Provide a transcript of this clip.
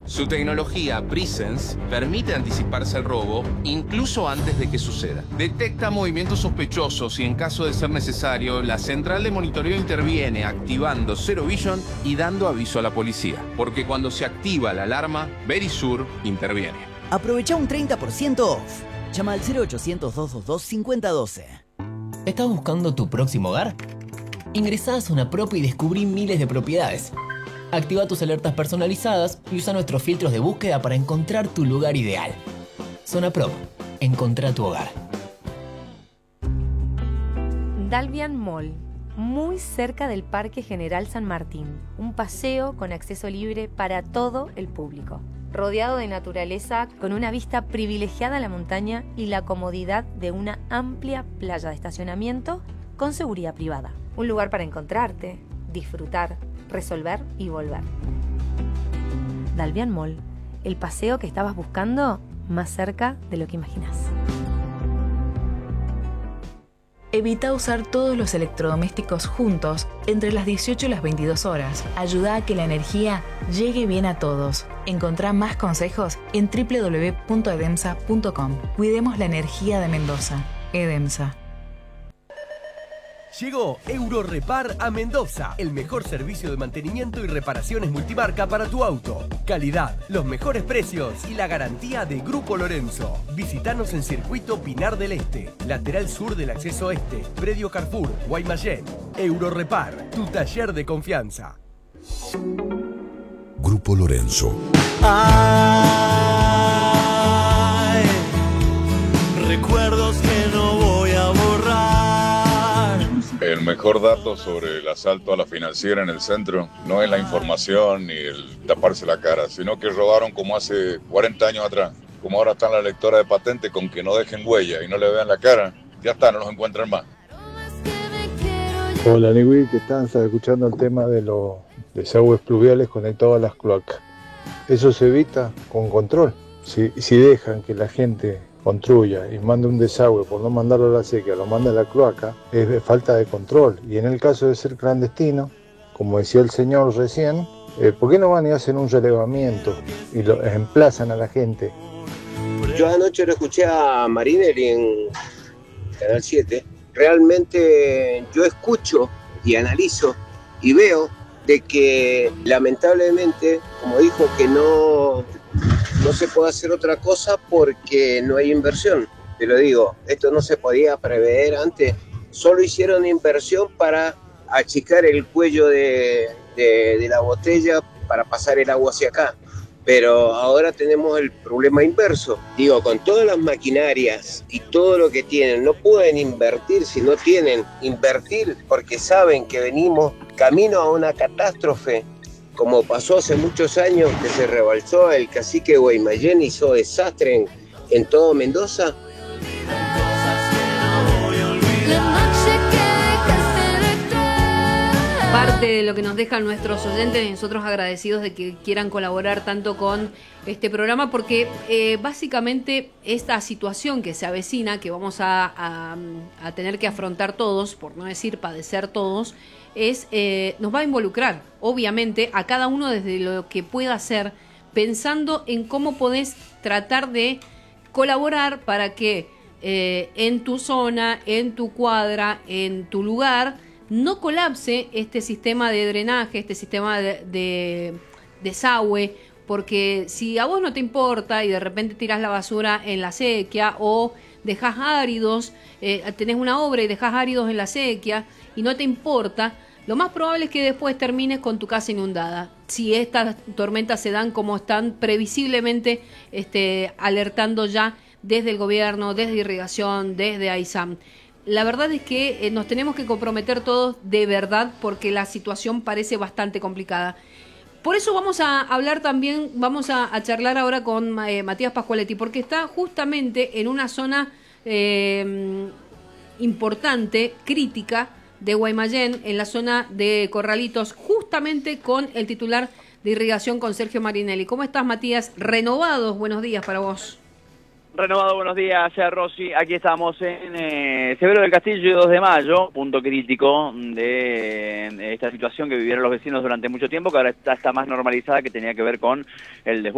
Su tecnología Presence permite anticiparse al robo incluso antes de que suceda. Detecta movimientos sospechosos y en caso de ser necesario, la central de monitoreo interviene activando Zero Vision y dando aviso a la policía. Porque cuando se activa la alarma, Verisur interviene. Aprovecha un 30% off. Llama al 0800-222-5012. ¿Estás buscando tu próximo hogar? Ingresá a Zona Prop y descubrí miles de propiedades. Activa tus alertas personalizadas y usa nuestros filtros de búsqueda para encontrar tu lugar ideal. Zona Prop. Encontrá tu hogar. Dalvian Mall, muy cerca del Parque General San Martín. Un paseo con acceso libre para todo el público. Rodeado de naturaleza, con una vista privilegiada a la montaña y la comodidad de una amplia playa de estacionamiento con seguridad privada. Un lugar para encontrarte, disfrutar, resolver y volver. Dalvian Mall, el paseo que estabas buscando más cerca de lo que imaginas. Evita usar todos los electrodomésticos juntos entre las 18 y las 22 horas. Ayuda a que la energía llegue bien a todos. Encontrá más consejos en www.edemsa.com. Cuidemos la energía de Mendoza. Edemsa. Llegó Eurorepar a Mendoza, el mejor servicio de mantenimiento y reparaciones multimarca para tu auto. Calidad, los mejores precios y la garantía de Grupo Lorenzo. Visítanos en Circuito Pinar del Este, lateral sur del acceso este, predio Carrefour, Guaymallén. Eurorepar, tu taller de confianza. Grupo Lorenzo. Ay, recuerdos que no voy a borrar. El mejor dato sobre el asalto a la financiera en el centro no es la información ni el taparse la cara, sino que robaron como hace 40 años atrás. Como ahora están las lectoras de patente con que no dejen huella y no le vean la cara, ya está, no los encuentran más. Hola, Niwi, ¿qué tal? Estaba escuchando el tema de los desagües pluviales conectados a las cloacas. Eso se evita con control. Si dejan que la gente construya y manda un desagüe por no mandarlo a la sequía, lo manda a la cloaca, es falta de control. Y en el caso de ser clandestino, como decía el señor recién, ¿por qué no van y hacen un relevamiento y lo emplazan a la gente? Yo anoche lo escuché a Marinelli en Canal 7. Realmente yo escucho y analizo y veo de que lamentablemente, como dijo, que no se puede hacer otra cosa porque no hay inversión. Te lo digo, esto no se podía prever antes. Solo hicieron inversión para achicar el cuello de la botella para pasar el agua hacia acá. Pero ahora tenemos el problema inverso. Digo, con todas las maquinarias y todo lo que tienen, no pueden invertir si no tienen invertir porque saben que venimos camino a una catástrofe. Como pasó hace muchos años que se rebalsó el cacique Guaymallén, hizo desastre en todo Mendoza. Parte de lo que nos dejan nuestros oyentes y nosotros agradecidos de que quieran colaborar tanto con este programa porque básicamente esta situación que se avecina, que vamos a tener que afrontar todos, por no decir padecer todos, nos va a involucrar, obviamente, a cada uno desde lo que pueda hacer, pensando en cómo podés tratar de colaborar para que en tu zona, en tu cuadra, en tu lugar, no colapse este sistema de drenaje, este sistema de desagüe, porque si a vos no te importa y de repente tirás la basura en la sequía o dejás áridos, tenés una obra y dejás áridos en la sequía y no te importa, lo más probable es que después termines con tu casa inundada. Si estas tormentas se dan como están previsiblemente alertando ya desde el gobierno, desde Irrigación, desde AISAM. La verdad es que nos tenemos que comprometer todos de verdad porque la situación parece bastante complicada. Por eso vamos a hablar también, vamos a charlar ahora con Matías Pascualetti, porque está justamente en una zona importante, crítica, de Guaymallén, en la zona de Corralitos, justamente con el titular de Irrigación, con Sergio Marinelli. ¿Cómo estás, Matías? Renovados, buenos días para vos. Renovado, buenos días, Rosy. Aquí estamos en Severo del Castillo y 2 de Mayo, punto crítico de esta situación que vivieron los vecinos durante mucho tiempo, que ahora está más normalizada, que tenía que ver con el desborde